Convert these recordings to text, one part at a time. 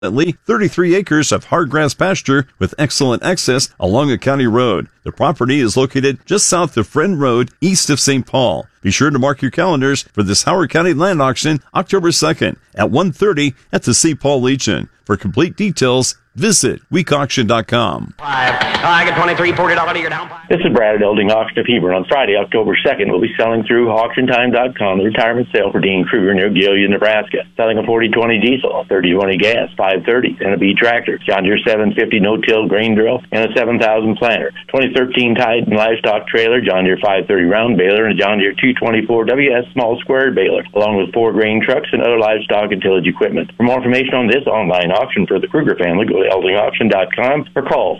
33 acres of hard grass pasture with excellent access along a county road. The property is located just south of Friend Road, east of St. Paul. Be sure to mark your calendars for this Howard County land auction October 2nd at 1:30 at the St. Paul Legion. For complete details, visit weekauction.com. I get 23, $40 you're down. This is Brad at Elding Auction of Hebron. On Friday, October 2nd, we'll be selling through auctiontime.com the retirement sale for Dean Kruger near Gillian, Nebraska. Selling a 40-20 diesel, 30-20 gas, 530, and a B tractor, John Deere 750 no-till grain drill, and a 7,000 planter. 2013 Titan livestock trailer, John Deere 530 round baler, and a John Deere 224 WS small square baler, along with 4 grain trucks and other livestock and tillage equipment. For more information on this online auction for the Kruger family, go to eldingauction.com or call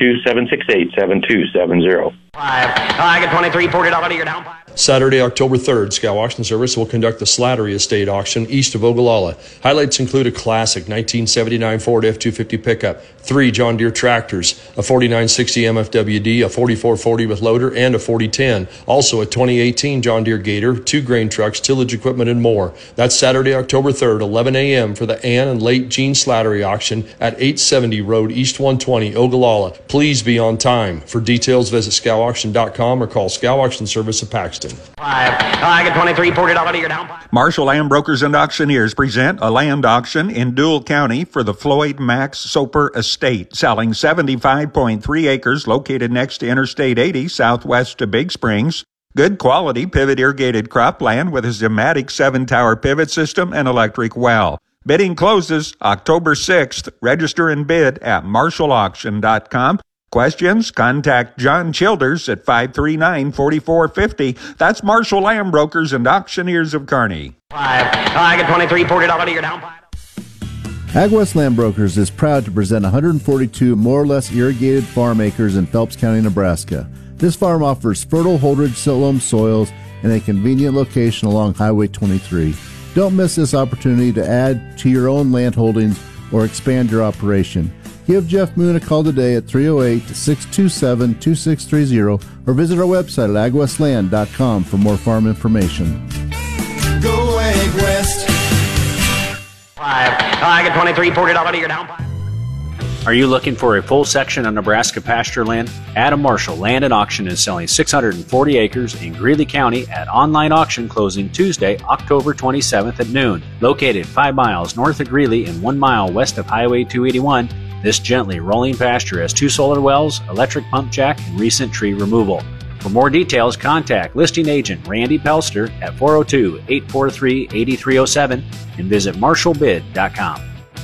402-768-7270. I get 23, $40 you're down. Saturday, October 3rd, Scow Auction Service will conduct the Slattery Estate Auction east of Ogallala. Highlights include a classic 1979 Ford F-250 pickup, 3 John Deere tractors, a 4960 MFWD, a 4440 with loader, and a 4010. Also a 2018 John Deere Gator, 2 grain trucks, tillage equipment, and more. That's Saturday, October 3rd, 11 a.m. for the Ann and Late Gene Slattery Auction at 870 Road East 120, Ogallala. Please be on time. For details, visit scowauction.com or call Scow Auction Service of Paxton. I get 23, $40 you're down. Marshall Land Brokers and Auctioneers present a land auction in Dual County for the Floyd Max Soper Estate, selling 75.3 acres located next to Interstate 80 southwest of Big Springs. Good quality pivot irrigated cropland with a Zimmatic 7-tower pivot system and electric well. Bidding closes October 6th. Register and bid at marshallauction.com. Questions? Contact John Childers at 539-4450. That's Marshall Land Brokers and Auctioneers of Kearney. I get 23, $40 you're down. AgWest Land Brokers is proud to present 142 more or less irrigated farm acres in Phelps County, Nebraska. This farm offers fertile Holdridge silt loam soils and a convenient location along Highway 23. Don't miss this opportunity to add to your own land holdings or expand your operation. Give Jeff Moon a call today at 308-627-2630 or visit our website at agwestland.com for more farm information. Go AgWest. I get 23, $40 you're down. Are you looking for a full section of Nebraska pasture land? Adam Marshall Land and Auction is selling 640 acres in Greeley County at online auction closing Tuesday, October 27th at noon. Located 5 miles north of Greeley and 1 mile west of Highway 281, this gently rolling pasture has 2 solar wells, electric pump jack, and recent tree removal. For more details, contact listing agent Randy Pelster at 402-843-8307 and visit marshallbid.com.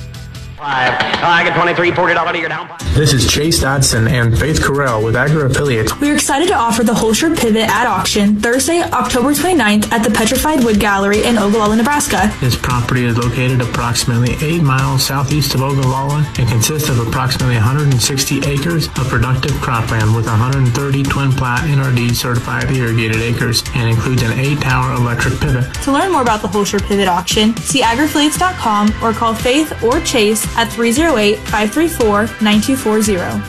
I get 23, $40 you're down. This is Chase Dodson and Faith Carell with Agri Affiliates. We are excited to offer the Holscher Pivot at auction Thursday, October 29th at the Petrified Wood Gallery in Ogallala, Nebraska. This property is located approximately 8 miles southeast of Ogallala and consists of approximately 160 acres of productive cropland with 130 twin plat NRD certified irrigated acres and includes an 8-tower electric pivot. To learn more about the Holscher Pivot auction, see agriaffiliates.com or call Faith or Chase at 308-534-9240.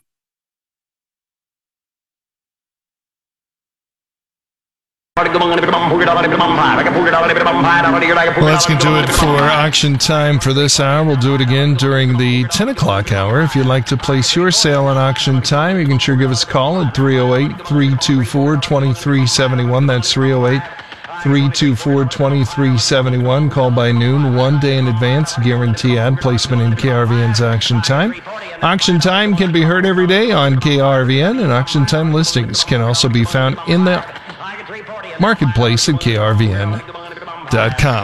Well, that's going to do it for auction time for this hour. We'll do it again during the 10 o'clock hour. If you'd like to place your sale on auction time, you can sure give us a call at 308-324-2371. That's 308-324-2371. Call by noon, 1 day in advance. Guarantee ad placement in KRVN's Auction Time. Auction Time can be heard every day on KRVN, and Auction Time listings can also be found in the marketplace at KRVN.com.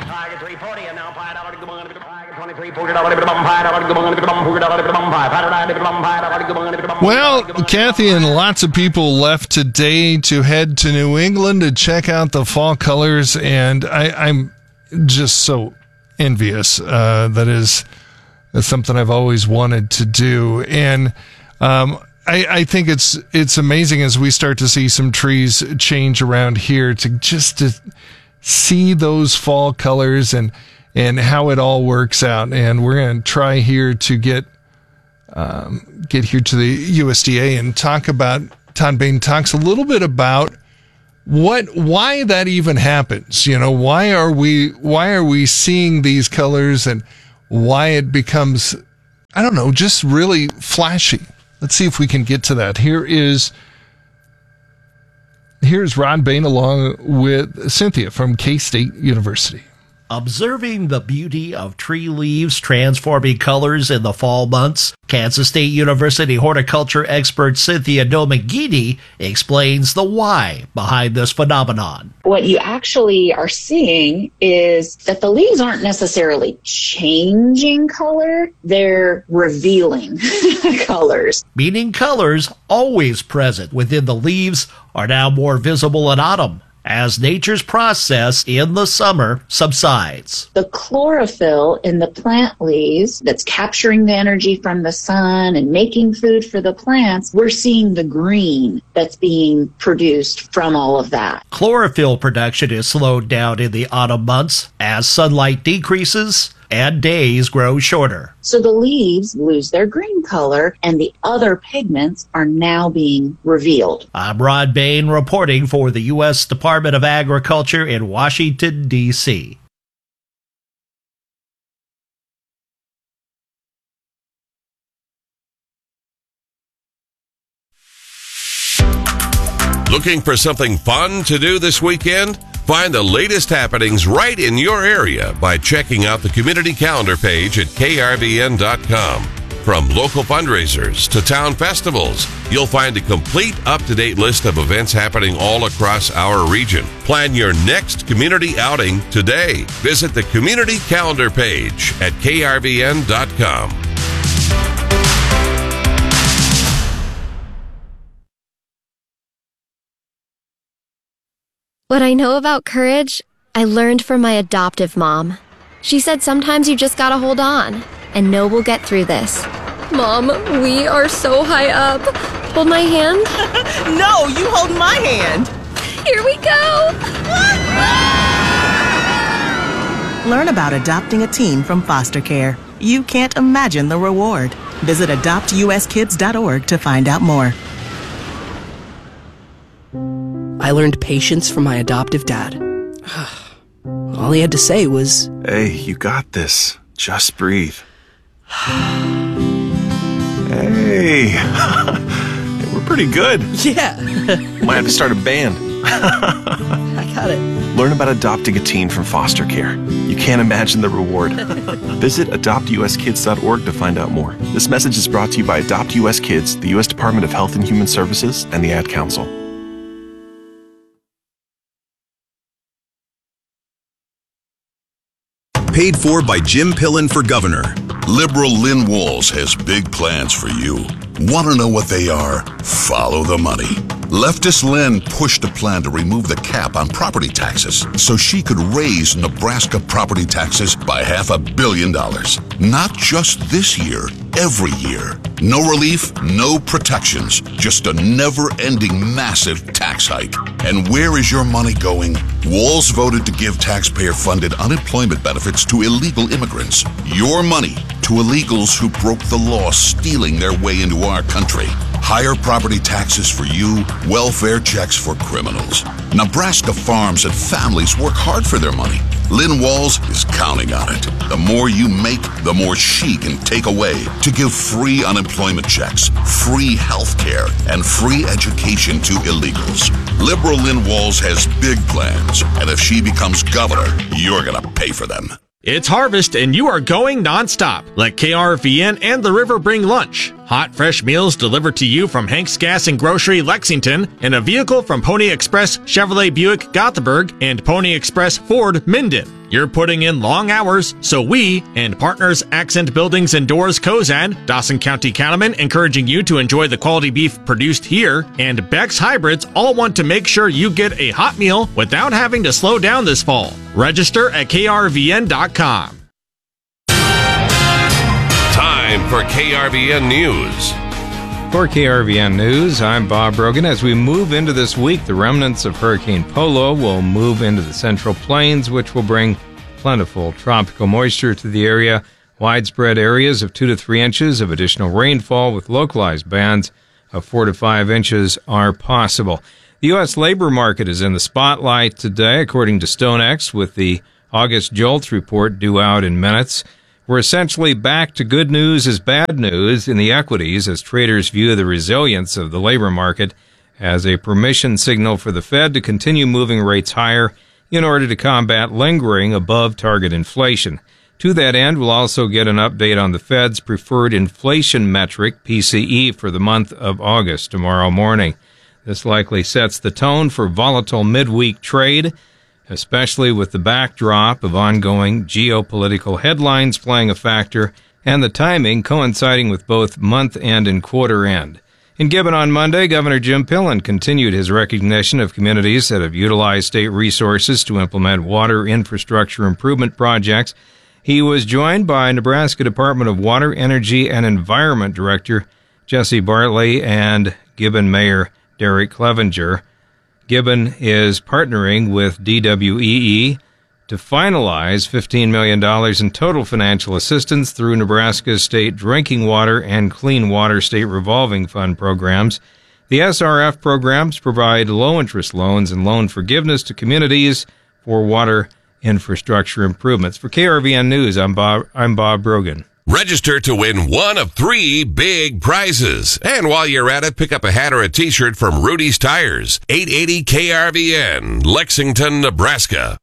Well, Kathy and lots of people left today to head to New England to check out the fall colors, and I'm just so envious. That's something I've always wanted to do, and I think it's amazing as we start to see some trees change around here to see those fall colors and how it all works out. And we're going to try here to get here to the USDA and talk about, Todd Bain talks a little bit about why that even happens. You know, why are we seeing these colors and why it becomes I don't know, just really flashy. Let's see if we can get to that. Here's Rod Bain along with Cynthia from K-State University. Observing the beauty of tree leaves transforming colors in the fall months, Kansas State University horticulture expert Cynthia Domangini explains the why behind this phenomenon. What you actually are seeing is that the leaves aren't necessarily changing color, they're revealing colors. Meaning colors always present within the leaves are now more visible in autumn, as nature's process in the summer subsides. The chlorophyll in the plant leaves that's capturing the energy from the sun and making food for the plants, we're seeing the green that's being produced from all of that. Chlorophyll production is slowed down in the autumn months as sunlight decreases and days grow shorter. So the leaves lose their green color and the other pigments are now being revealed. I'm Rod Bain reporting for the U.S. Department of Agriculture in Washington, D.C. Looking for something fun to do this weekend? Find the latest happenings right in your area by checking out the community calendar page at krvn.com. From local fundraisers to town festivals, you'll find a complete up-to-date list of events happening all across our region. Plan your next community outing today. Visit the community calendar page at krvn.com. What I know about courage, I learned from my adoptive mom. She said sometimes you just gotta hold on and know we'll get through this. Mom, we are so high up. Hold my hand. No, you hold my hand. Here we go. Learn about adopting a teen from foster care. You can't imagine the reward. Visit adoptuskids.org to find out more. I learned patience from my adoptive dad. All he had to say was, "Hey, you got this. Just breathe." Hey, we're pretty good. Yeah. Might have to start a band. I got it. Learn about adopting a teen from foster care. You can't imagine the reward. Visit adoptuskids.org to find out more. This message is brought to you by Adopt US Kids, the U.S. Department of Health and Human Services, and the Ad Council. Paid for by Jim Pillen for governor. Liberal Lynn Walls has big plans for you. Want to know what they are? Follow the money. Leftist Lynn pushed a plan to remove the cap on property taxes so she could raise Nebraska property taxes by $500 million. Not just this year, every year. No relief, no protections, just a never-ending massive tax hike. And where is your money going? Walls voted to give taxpayer-funded unemployment benefits to illegal immigrants. Your money to illegals who broke the law, stealing their way into our country. Higher property taxes for you, welfare checks for criminals. Nebraska farms and families work hard for their money. Lynn Walls is counting on it. The more you make, the more she can take away to give free unemployment checks, free health care, and free education to illegals. Liberal Lynn Walls has big plans, and if she becomes governor, you're going to pay for them. It's harvest and you are going nonstop. Let KRVN and the river bring lunch. Hot, fresh meals delivered to you from Hank's Gas and Grocery, Lexington, in a vehicle from Pony Express Chevrolet Buick, Gothenburg, and Pony Express Ford, Minden. You're putting in long hours, so we and partners Accent Buildings and Doors Kozan, Dawson County Cattlemen, encouraging you to enjoy the quality beef produced here, and Beck's Hybrids all want to make sure you get a hot meal without having to slow down this fall. Register at krvn.com. Time for KRVN News. For KRVN News, I'm Bob Brogan. As we move into this week, the remnants of Hurricane Polo will move into the Central Plains, which will bring plentiful tropical moisture to the area. Widespread areas of 2 to 3 inches of additional rainfall with localized bands of 4 to 5 inches are possible. The U.S. labor market is in the spotlight today, according to StoneX, with the August JOLTS report due out in minutes. We're essentially back to good news is bad news in the equities as traders view the resilience of the labor market as a permission signal for the Fed to continue moving rates higher in order to combat lingering above target inflation. To that end, we'll also get an update on the Fed's preferred inflation metric, PCE, for the month of August tomorrow morning. This likely sets the tone for volatile midweek trade, especially with the backdrop of ongoing geopolitical headlines playing a factor and the timing coinciding with both month-end and quarter-end. In Gibbon on Monday, Governor Jim Pillen continued his recognition of communities that have utilized state resources to implement water infrastructure improvement projects. He was joined by Nebraska Department of Water, Energy, and Environment Director Jesse Bartley and Gibbon Mayor Derek Clevenger. Gibbon is partnering with DWEE to finalize $15 million in total financial assistance through Nebraska's state drinking water and clean water state revolving fund programs. The SRF programs provide low-interest loans and loan forgiveness to communities for water infrastructure improvements. For KRVN News, I'm Bob Brogan. Register to win one of 3 big prizes. And while you're at it, pick up a hat or a t-shirt from Rudy's Tires, 880 KRVN, Lexington, Nebraska.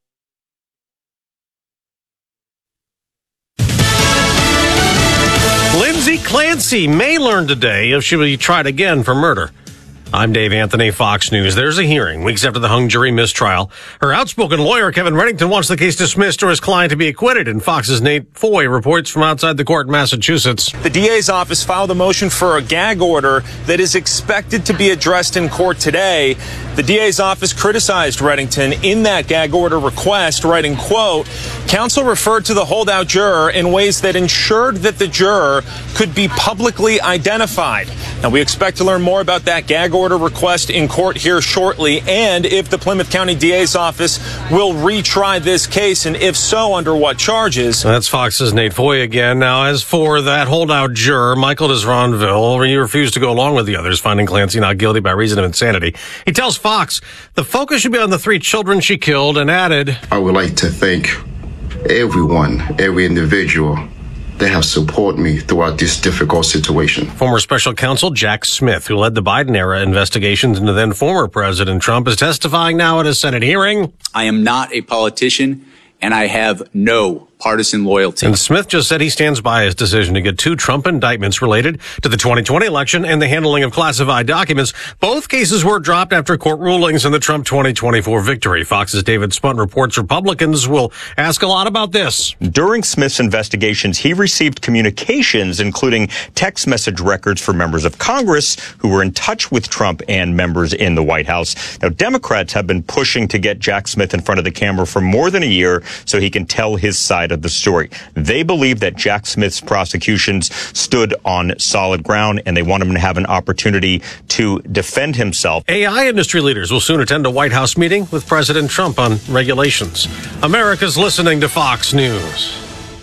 Lindsay Clancy may learn today if she will be tried again for murder. I'm Dave Anthony, Fox News. There's a hearing weeks after the hung jury mistrial. Her outspoken lawyer, Kevin Reddington, wants the case dismissed or his client to be acquitted. And Fox's Nate Foy reports from outside the court in Massachusetts. The DA's office filed a motion for a gag order that is expected to be addressed in court today. The DA's office criticized Reddington in that gag order request, writing, quote, counsel referred to the holdout juror in ways that ensured that the juror could be publicly identified. Now, we expect to learn more about that gag order request in court here shortly, and if the Plymouth County DA's office will retry this case, and if so, under what charges. That's Fox's Nate Foy again. Now, as for that holdout juror, Michael Desronville, he refused to go along with the others, finding Clancy not guilty by reason of insanity. He tells Fox the focus should be on the 3 children she killed and added, I would like to thank everyone, every individual that have supported me throughout this difficult situation. Former special counsel Jack Smith, who led the Biden-era investigations into then former President Trump, is testifying now at a Senate hearing. I am not a politician, and I have no partisan loyalty. And Smith just said he stands by his decision to get 2 Trump indictments related to the 2020 election and the handling of classified documents. Both cases were dropped after court rulings in the Trump 2024 victory. Fox's David Spunt reports Republicans will ask a lot about this. During Smith's investigations, he received communications, including text message records for members of Congress who were in touch with Trump and members in the White House. Now, Democrats have been pushing to get Jack Smith in front of the camera for more than a year so he can tell his side of the story. They believe that Jack Smith's prosecutions stood on solid ground, and they want him to have an opportunity to defend himself. AI industry leaders will soon attend a White House meeting with President Trump on regulations. America's listening to Fox News.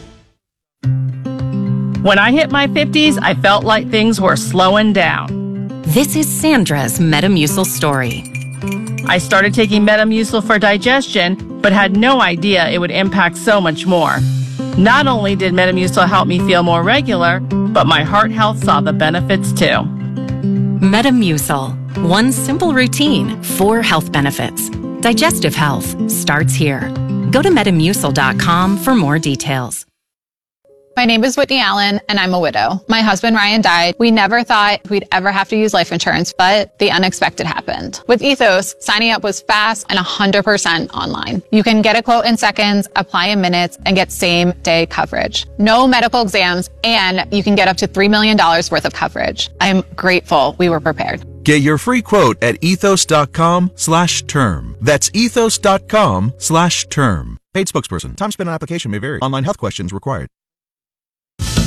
When I hit my 50s, I felt like things were slowing down. This is Sandra's Metamucil story. I started taking Metamucil for digestion, but had no idea it would impact so much more. Not only did Metamucil help me feel more regular, but my heart health saw the benefits too. Metamucil. One simple routine, 4 health benefits. Digestive health starts here. Go to Metamucil.com for more details. My name is Whitney Allen, and I'm a widow. My husband, Ryan, died. We never thought we'd ever have to use life insurance, but the unexpected happened. With Ethos, signing up was fast and 100% online. You can get a quote in seconds, apply in minutes, and get same-day coverage. No medical exams, and you can get up to $3 million worth of coverage. I'm grateful we were prepared. Get your free quote at ethos.com/term. That's ethos.com/term. Paid spokesperson. Time spent on application may vary. Online health questions required.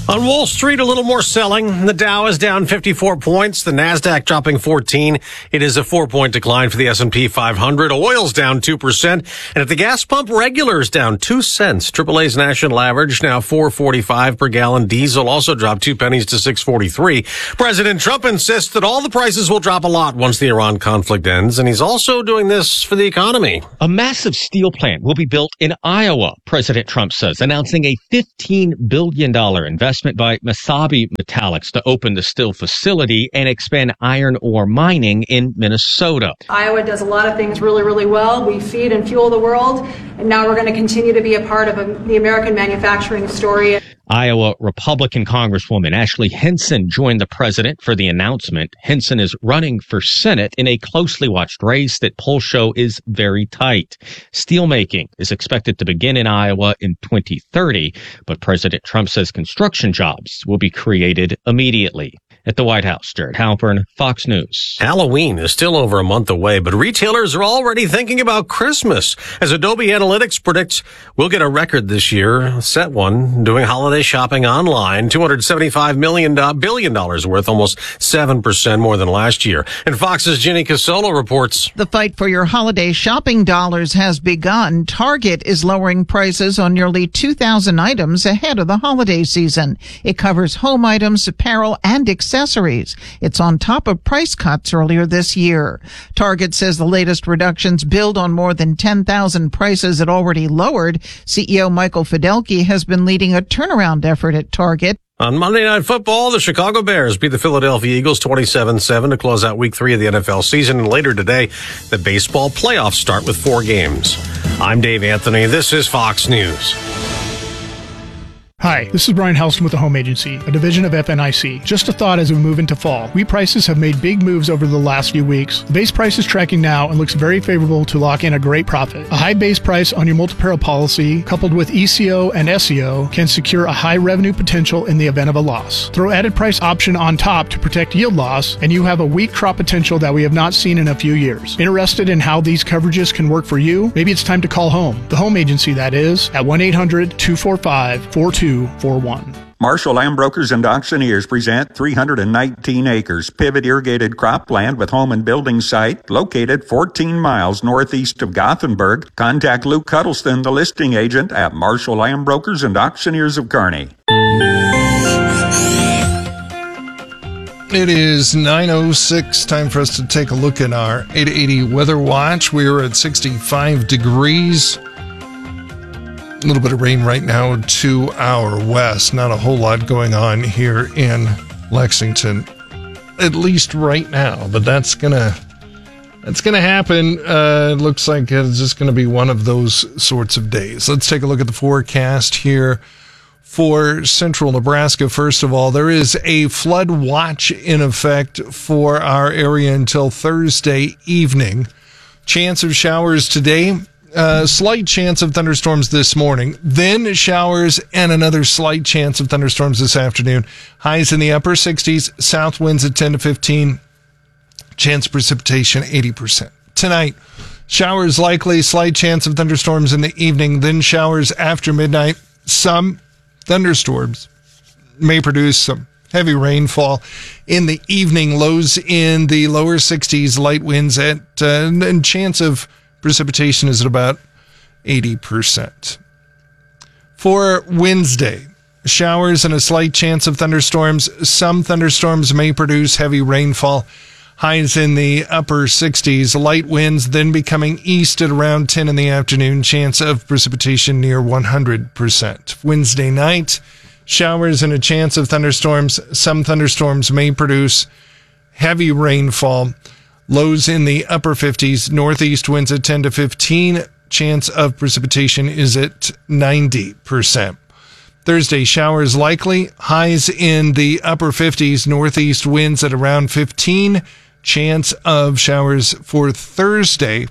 On Wall Street, a little more selling. The Dow is down 54 points. The Nasdaq dropping 14. It is a 4-point decline for the S&P 500. Oil's down 2%. And at the gas pump, regular's down 2 cents. AAA's national average now $4.45 per gallon. Diesel also dropped 2 pennies to $6.43. President Trump insists that all the prices will drop a lot once the Iran conflict ends. And he's also doing this for the economy. A massive steel plant will be built in Iowa, President Trump says, announcing a $15 billion investment by Mesabi Metallics to open the steel facility and expand iron ore mining in Minnesota. Iowa does a lot of things really, really well. We feed and fuel the world, and now we're going to continue to be a part of the American manufacturing story. Iowa Republican Congresswoman Ashley Hinson joined the president for the announcement. Hinson is running for Senate in a closely watched race that polls show is very tight. Steelmaking is expected to begin in Iowa in 2030, but President Trump says construction jobs will be created immediately. At the White House, Jared Halpern, Fox News. Halloween is still over a month away, but retailers are already thinking about Christmas. As Adobe Analytics predicts, we'll get a record this year, set one, doing holiday shopping online, $275 billion worth, almost 7% more than last year. And Fox's Ginny Casolo reports. The fight for your holiday shopping dollars has begun. Target is lowering prices on nearly 2,000 items ahead of the holiday season. It covers home items, apparel, and accessories. It's on top of price cuts earlier this year. Target says the latest reductions build on more than 10,000 prices it already lowered. CEO Michael Fidelki has been leading a turnaround effort at Target. On Monday Night Football, the Chicago Bears beat the Philadelphia Eagles 27-7 to close out Week 3 of the NFL season. And later today, the baseball playoffs start with 4 games. I'm Dave Anthony. This is Fox News. Hi, this is Brian Helston with the Home Agency, a division of FNIC. Just a thought as we move into fall. Wheat prices have made big moves over the last few weeks. The base price is tracking now and looks very favorable to lock in a great profit. A high base price on your multi-peril policy, coupled with ECO and SEO, can secure a high revenue potential in the event of a loss. Throw added price option on top to protect yield loss, and you have a wheat crop potential that we have not seen in a few years. Interested in how these coverages can work for you? Maybe it's time to call home. The Home Agency, that is, at 1-800-245-4241. Marshall Land Brokers and Auctioneers present 319 acres pivot irrigated cropland with home and building site located 14 miles northeast of Gothenburg. Contact Luke Cuddleston, the listing agent at Marshall Land Brokers and Auctioneers of Kearney. It is 9:06. Time for us to take a look at our 880 weather watch. We are at 65 degrees. A little bit of rain right now to our west. Not a whole lot going on here in Lexington, at least right now. But that's gonna happen. It looks like it's just gonna be one of those sorts of days. Let's take a look at the forecast here for central Nebraska. First of all, there is a flood watch in effect for our area until Thursday evening. Chance of showers today. Slight chance of thunderstorms this morning, then showers and another slight chance of thunderstorms this afternoon. Highs in the upper 60s, south winds at 10 to 15, chance of precipitation 80%. Tonight, showers likely, slight chance of thunderstorms in the evening, then showers after midnight. Some thunderstorms may produce some heavy rainfall in the evening, lows in the lower 60s, light winds at, and chance of precipitation is at about 80%. For Wednesday, showers and a slight chance of thunderstorms. Some thunderstorms may produce heavy rainfall. Highs in the upper 60s. Light winds then becoming east at around 10 in the afternoon. Chance of precipitation near 100%. Wednesday night, showers and a chance of thunderstorms. Some thunderstorms may produce heavy rainfall. Lows in the upper 50s, northeast winds at 10 to 15. Chance of precipitation is at 90%. Thursday, showers likely. Highs in the upper 50s, northeast winds at around 15. Chance of showers for Thursday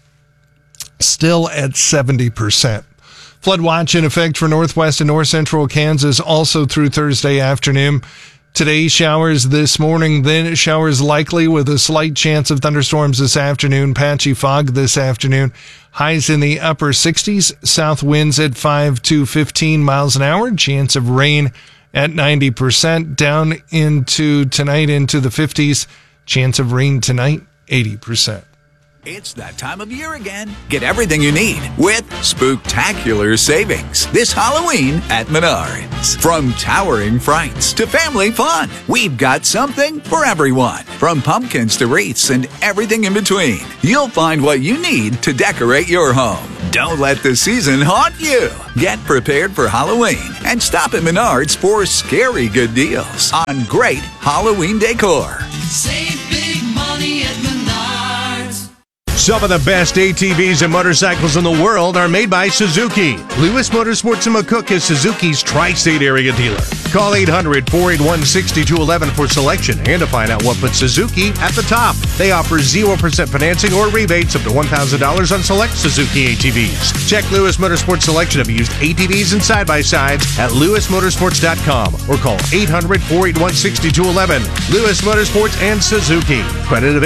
still at 70%. Flood watch in effect for northwest and north central Kansas also through Thursday afternoon. Today, showers this morning, then showers likely with a slight chance of thunderstorms this afternoon, patchy fog this afternoon. Highs in the upper 60s, south winds at 5 to 15 miles an hour, chance of rain at 90%. Down into tonight into the 50s. Chance of rain tonight, 80%. It's that time of year again. Get everything you need with spooktacular savings this Halloween at Menards. From towering frights to family fun, we've got something for everyone. From pumpkins to wreaths and everything in between, you'll find what you need to decorate your home. Don't let the season haunt you. Get prepared for Halloween and stop at Menards for scary good deals on great Halloween decor. Save big money at Menards. Some of the best ATVs and motorcycles in the world are made by Suzuki. Lewis Motorsports in McCook is Suzuki's tri-state area dealer. Call 800-481-6211 for selection and to find out what puts Suzuki at the top. They offer 0% financing or rebates up to $1,000 on select Suzuki ATVs. Check Lewis Motorsports selection of used ATVs and side-by-sides at lewismotorsports.com or call 800-481-6211. Lewis Motorsports and Suzuki. Credit